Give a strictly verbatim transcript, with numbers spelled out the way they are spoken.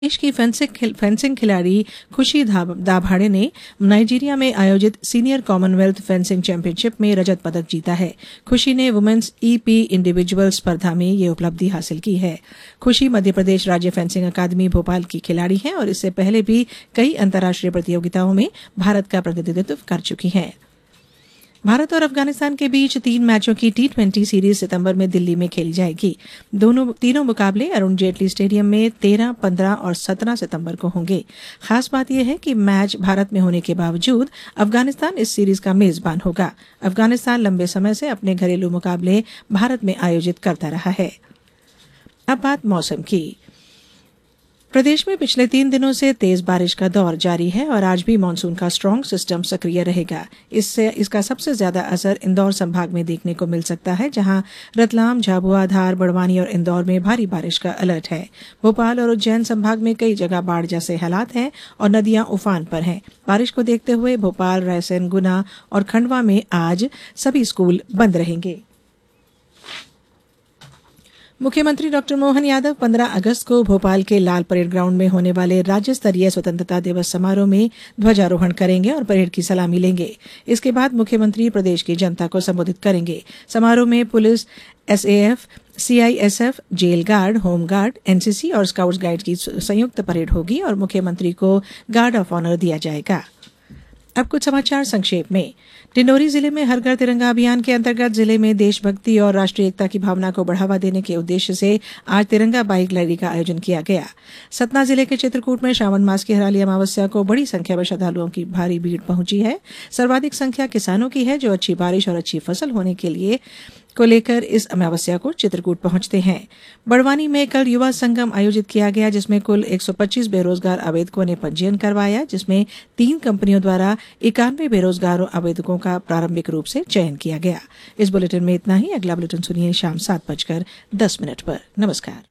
देश की fencing fencing खिलाड़ी खुशी दाभाड़े ने नाइजीरिया में आयोजित सीनियर कॉमनवेल्थ फेंसिंग चैंपियनशिप में रजत पदक जीता है। खुशी ने वुमेन्स ईपी इंडिविजुअल स्पर्धा में ये उपलब्धि हासिल की है। खुशी मध्य प्रदेश राज्य फेंसिंग अकादमी भोपाल की खिलाड़ी हैं और इससे पहले भी कई अंतर्राष्ट्रीय प्रतियोगिताओं में भारत का प्रतिनिधित्व कर चुकी हैं। भारत और अफगानिस्तान के बीच तीन मैचों की टी ट्वेंटी सीरीज सितंबर में दिल्ली में खेली जाएगी। दोनों तीनों मुकाबले अरुण जेटली स्टेडियम में तेरह, पंद्रह और सत्रह सितंबर को होंगे। खास बात यह है कि मैच भारत में होने के बावजूद अफगानिस्तान इस सीरीज का मेजबान होगा। अफगानिस्तान लंबे समय से अपने घरेलू मुकाबले भारत में आयोजित करता रहा है। अब बात मौसम की। प्रदेश में पिछले तीन दिनों से तेज बारिश का दौर जारी है और आज भी मानसून का स्ट्रांग सिस्टम सक्रिय रहेगा। इससे इसका सबसे ज्यादा असर इंदौर संभाग में देखने को मिल सकता है, जहां रतलाम, झाबुआ, धार, बड़वानी और इंदौर में भारी बारिश का अलर्ट है। भोपाल और उज्जैन संभाग में कई जगह बाढ़ जैसे हालात हैं और नदियां उफान पर हैं। बारिश को देखते हुए भोपाल, रायसेन, गुना और खंडवा में आज सभी स्कूल बंद रहेंगे। मुख्यमंत्री डॉक्टर मोहन यादव पंद्रह अगस्त को भोपाल के लाल परेड ग्राउंड में होने वाले राज्य स्तरीय स्वतंत्रता दिवस समारोह में ध्वजारोहण करेंगे और परेड की सलामी लेंगे। इसके बाद मुख्यमंत्री प्रदेश की जनता को संबोधित करेंगे। समारोह में police, SAF, CISF, jail guard, home guard, NCC और स्काउट्स गाइड की संयुक्त परेड होगी और मुख्यमंत्री को गार्ड ऑफ ऑनर दिया जाएगा। अब कुछ समाचार संक्षेप में। डिंडोरी जिले में हर घर तिरंगा अभियान के अंतर्गत जिले में देशभक्ति और राष्ट्रीय एकता की भावना को बढ़ावा देने के उद्देश्य से आज तिरंगा बाइक रैली का आयोजन किया गया। सतना जिले के चित्रकूट में श्रावण मास की हराली अमावस्या को बड़ी संख्या में श्रद्धालुओं की भारी भीड़ पहुंची है। सर्वाधिक संख्या किसानों की है, जो अच्छी बारिश और अच्छी फसल होने के लिए को लेकर इस अमावस्या को चित्रकूट पहुंचते हैं। बड़वानी में कल युवा संगम आयोजित किया गया, जिसमें कुल एक सौ पच्चीस बेरोजगार आवेदकों ने पंजीयन करवाया, जिसमें तीन कंपनियों द्वारा इक्यानवे बेरोजगार आवेदकों का प्रारंभिक रूप से चयन किया गया। इस बुलेटिन में इतना ही। अगला बुलेटिन सुनिए शाम सात बजकर दस मिनट पर। नमस्कार।